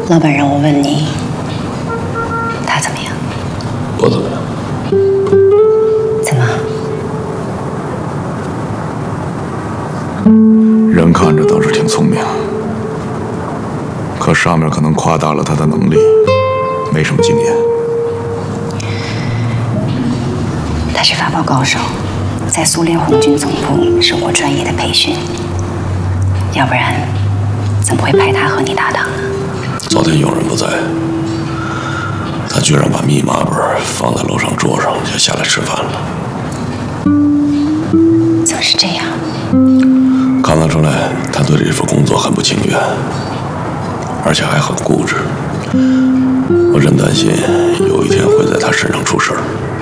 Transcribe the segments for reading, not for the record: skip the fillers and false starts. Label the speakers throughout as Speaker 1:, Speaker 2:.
Speaker 1: 老板让我问你，他怎么样？
Speaker 2: 不怎么样。
Speaker 1: 怎么？
Speaker 2: 人看着倒是挺聪明，可上面可能夸大了他的能力，没什么经验。
Speaker 1: 他是法宝高手，在苏联红军总部受过专业的培训，要不然怎么会派他和你搭档呢？
Speaker 2: 昨天佣人不在，他居然把密码本放在楼上桌上，就下来吃饭了。
Speaker 1: 怎么是这样？
Speaker 2: 看得出来，他对这份工作很不情愿，而且还很固执。我真担心有一天会在他身上出事儿。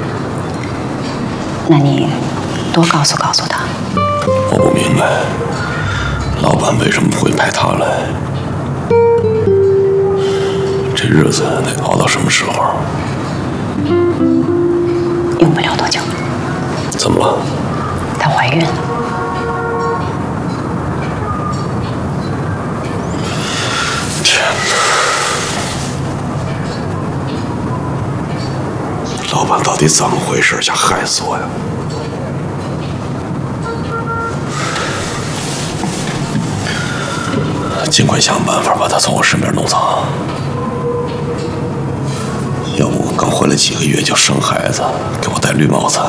Speaker 1: 那你多告诉告诉他。
Speaker 2: 我不明白，老板为什么会派他来？这日子得熬到什么时候？
Speaker 1: 用不了多久。
Speaker 2: 怎么了？
Speaker 1: 她怀孕了。
Speaker 2: 天哪！老板到底怎么回事？想害死我呀！尽快想办法把他从我身边弄走。要不我刚回来几个月就生孩子，给我戴绿帽子。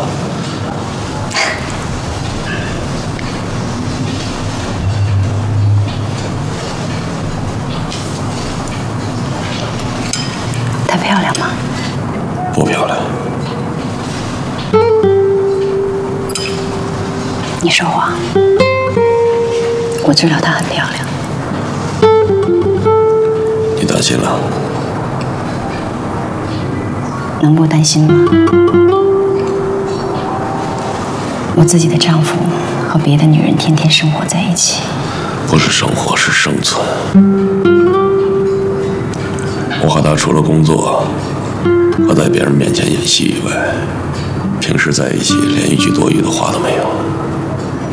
Speaker 1: 她漂亮吗？
Speaker 2: 不漂亮。
Speaker 1: 你说谎。我知道她很漂亮。
Speaker 2: 你担心了？
Speaker 1: 能不担心吗？我自己的丈夫和别的女人天天生活在一起。
Speaker 2: 不是生活，是生存。我和他除了工作和在别人面前演戏以外，平时在一起连一句多余的话都没有。